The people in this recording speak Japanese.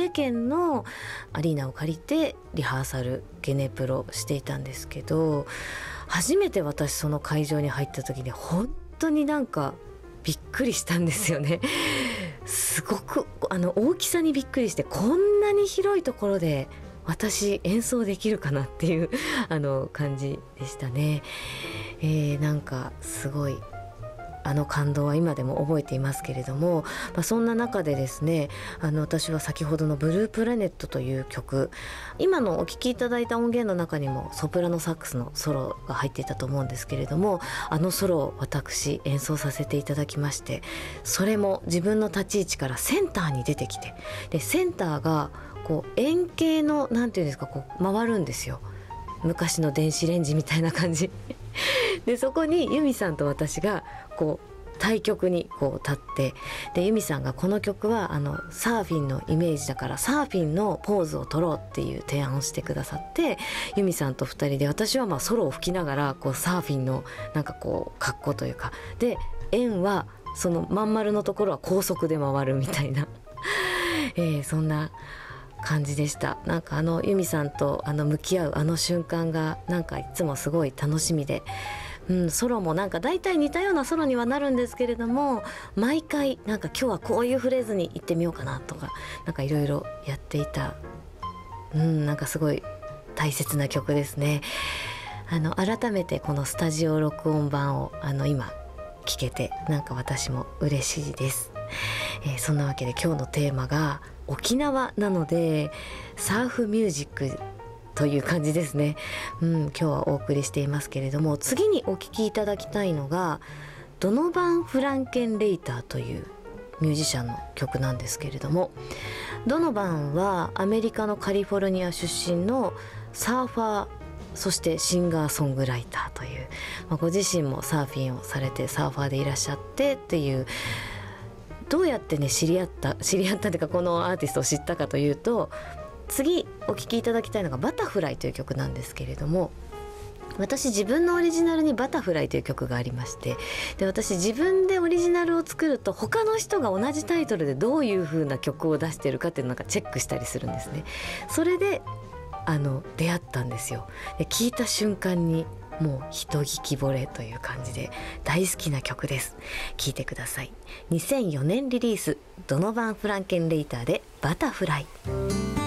根県のアリーナを借りてリハーサルゲネプロしていたんですけど、初めて私その会場に入った時に本当になんかびっくりしたんですよね。すごく大きさにびっくりして、こんなに広いところで私演奏できるかなっていう感じでしたね。なんかすごい感動は今でも覚えていますけれども、そんな中でですね、私は先ほどのブループラネットという曲、今のお聴きいただいた音源の中にもソプラノサックスのソロが入っていたと思うんですけれども、ソロを私演奏させていただきまして、それも自分の立ち位置からセンターに出てきて、でセンターがこう円形のなんていうんですか、こう回るんですよ。昔の電子レンジみたいな感じで、そこにユミさんと私がこう対極にこう立って、でユミさんがこの曲はサーフィンのイメージだからサーフィンのポーズを取ろうっていう提案をしてくださって、ユミさんと2人で、私はソロを吹きながらこうサーフィンのなんかこう格好というかで、円はそのまん丸のところは高速で回るみたいなそんな感じでした。なんかユミさんと向き合う瞬間がなんかいつもすごい楽しみで、ソロもなんか大体似たようなソロにはなるんですけれども、毎回なんか今日はこういうフレーズに行ってみようかなとか、なんかいろいろやっていた、なんかすごい大切な曲ですね。改めてこのスタジオ録音版を今聴けて、なんか私も嬉しいです。そんなわけで今日のテーマが沖縄なので、サーフミュージックという感じですね。今日はお送りしていますけれども、次にお聴きいただきたいのがドノバン・フランケンレイターというミュージシャンの曲なんですけれども、ドノバンはアメリカのカリフォルニア出身のサーファー、そしてシンガーソングライターという、ご自身もサーフィンをされてサーファーでいらっしゃってっていう、どうやってね知り合ったというか、このアーティストを知ったかというと、次お聴きいただきたいのがバタフライという曲なんですけれども、私自分のオリジナルにバタフライという曲がありまして、で私自分でオリジナルを作ると他の人が同じタイトルでどういう風な曲を出してるかっていうのをなんかチェックしたりするんですね。それで出会ったんですよ。で聴いた瞬間にもう一聞き惚れという感じで大好きな曲です。聴いてください。2004年リリース、ドノバン・フランケンレイターでバタフライ。